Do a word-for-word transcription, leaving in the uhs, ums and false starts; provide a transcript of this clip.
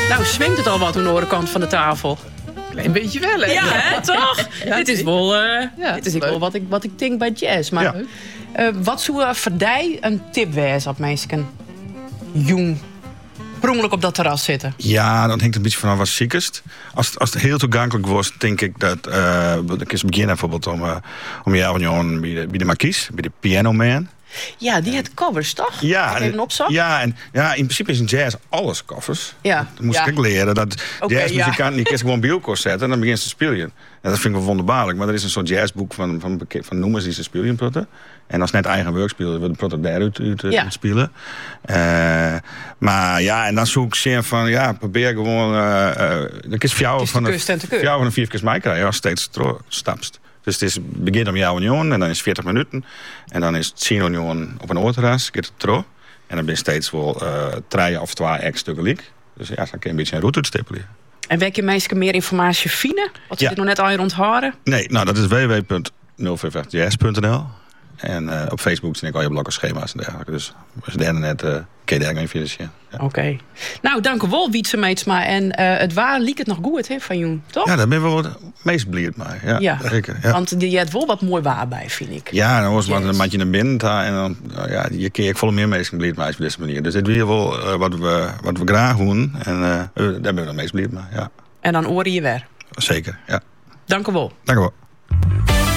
Nou, swingt het al wat aan de andere kant van de tafel? Een beetje wel, hè? Ja, hè, toch? Ja, dit is wel, uh, ja, dit is leuk. wel wat ik, wat ik denk bij jazz. Maar Ja. uh, wat zou uh, voor jou een tip wezen op mensen jong prongelijk op dat terras zitten? Ja, dan hangt het een beetje vanaf wat ziekest. Als het, als het heel toegankelijk was, denk ik dat... Uh, ik is beginnen bijvoorbeeld om, uh, om jou en jongen bij de, bij de Marquise, bij de Piano Man. Ja, die had covers, toch? Ja, Heb je even opzag? ja, en, ja, in principe is in jazz alles covers. Ja. Dat moest Ja. ik ook leren. Dat Oké, jazzmuzikanten, ja. die kunnen gewoon bielkost zetten en dan begint ze te spelen. En dat vind ik wel wonderbaarlijk. Maar er is een soort jazzboek van, van, van, van noemers die ze spelen protten. En als het net eigen werk spelen, wordt de protten daaruit uit, uit, Ja. uit spelen. Uh, maar ja, en dan zoek ik zeer van, ja, probeer gewoon... Uh, uh, dan kies jou is van te de, kust en te keur. jou van een vier keer mij krijgen als steeds tro- stapst. Dus het is begint om jou en jongen en dan is het veertig minuten. En dan is het tien jongen op een oorterras, gaat het tro. En dan ben je steeds wel uh, drie of twee ex stukken liek. Dus ja, dan kun je een beetje een route uitstippelen. En welke mensen meer informatie vinden? Wat ze Ja. dit nog net al ontharen? Nee, nou dat is w w w punt nul vijf acht jazz punt n l. En uh, op Facebook zie ik al je blokkenschema's en dergelijke. Dus als je daar net uh, kun je daar gewoon financieren. Ja. Oké. Okay. Nou, dank u wel, Wietse Meetsma. En uh, het waar liep het nog goed, hè, van Jong, toch? Ja, daar ben ik wel het meest blij mee. Ja, Ja. zeker. Ja. Want je hebt wel wat mooi waar bij, vind ik. Ja, dan was Yes. het een matje naar binnen daar, en dan nou ja, je keer ik volle meer mensen blij mee op deze manier. Dus dit weer wel uh, wat, we, wat we graag doen en uh, daar ben ik nog meest blij mee. Ja. En dan oren je weer. Zeker, ja. Dank u wel. Dank u wel.